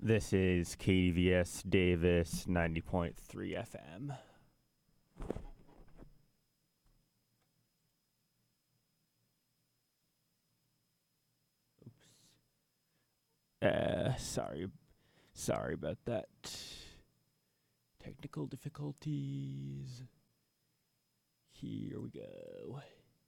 This is KDVS Davis 90.3 FM. Sorry about that. Technical difficulties. Here we go.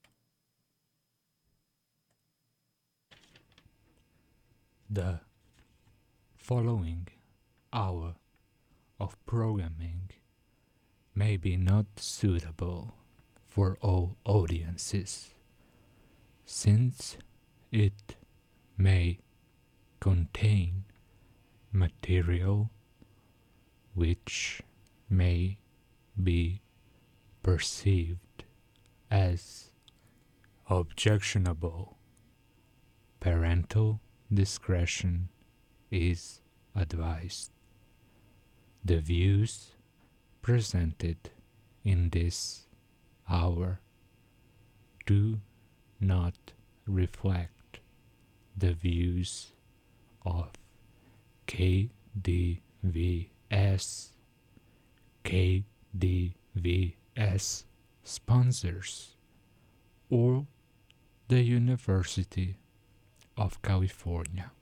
The following hour of programming may be not suitable for all audiences, since it may contain material which may be perceived as objectionable. Parental discretion is advised. The views presented in this hour do not reflect the views of KDVS, KDVS sponsors, or the University of California.